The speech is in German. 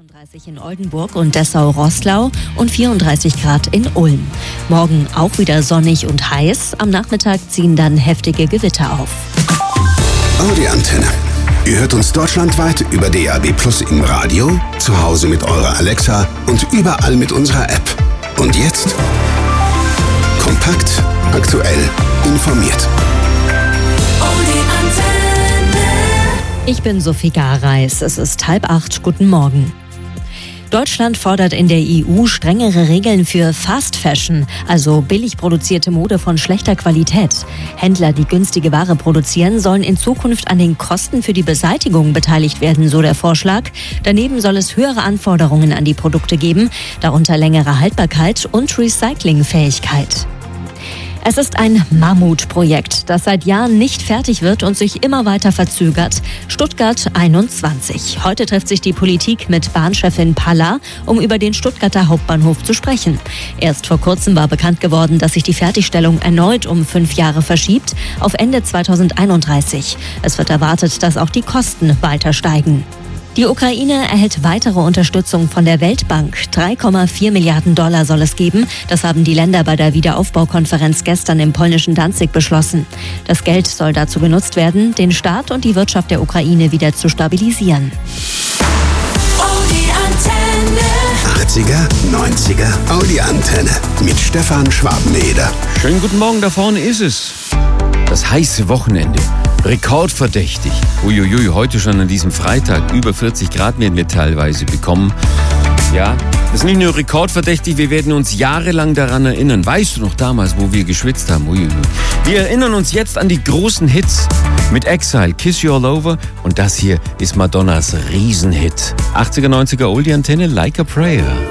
36 in Oldenburg und Dessau-Roßlau und 34 Grad in Ulm. Morgen auch wieder sonnig und heiß. Am Nachmittag ziehen dann heftige Gewitter auf. Audi Antenne. Ihr hört uns deutschlandweit über DAB+ im Radio, zu Hause mit eurer Alexa und überall mit unserer App. Und jetzt kompakt, aktuell, informiert. Ich bin Sophie Gareis. Es ist 7:30. Guten Morgen. Deutschland fordert in der EU strengere Regeln für Fast Fashion, also billig produzierte Mode von schlechter Qualität. Händler, die günstige Ware produzieren, sollen in Zukunft an den Kosten für die Beseitigung beteiligt werden, so der Vorschlag. Daneben soll es höhere Anforderungen an die Produkte geben, darunter längere Haltbarkeit und Recyclingfähigkeit. Es ist ein Mammutprojekt, das seit Jahren nicht fertig wird und sich immer weiter verzögert. Stuttgart 21. Heute trifft sich die Politik mit Bahnchefin Palla, um über den Stuttgarter Hauptbahnhof zu sprechen. Erst vor kurzem war bekannt geworden, dass sich die Fertigstellung erneut um 5 Jahre verschiebt, auf Ende 2031. Es wird erwartet, dass auch die Kosten weiter steigen. Die Ukraine erhält weitere Unterstützung von der Weltbank. 3,4 Milliarden $ soll es geben. Das haben die Länder bei der Wiederaufbaukonferenz gestern im polnischen Danzig beschlossen. Das Geld soll dazu genutzt werden, den Staat und die Wirtschaft der Ukraine wieder zu stabilisieren. 80er, 90er, Audi Antenne mit Stefan Schwabeneder. Schönen guten Morgen, da vorne ist es. Das heiße Wochenende. Rekordverdächtig. Uiuiui, heute schon an diesem Freitag. Über 40 Grad werden wir teilweise bekommen. Ja, das ist nicht nur rekordverdächtig, wir werden uns jahrelang daran erinnern. Weißt du noch damals, wo wir geschwitzt haben? Uiuiui. Wir erinnern uns jetzt an die großen Hits. Mit Exile, Kiss You All Over. Und das hier ist Madonnas Riesenhit. 80er, 90er Oldie Antenne, Like a Prayer.